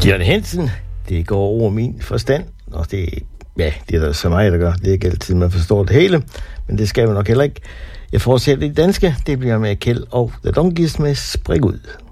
Jørgen Hansen, det går over min forstand, og det er der så meget, der gør. Det er ikke altid, man forstår det hele, men det skal man nok heller ikke. Jeg fortsætter det danske, det bliver med Kjeld og The Donkeys med Spring Ud.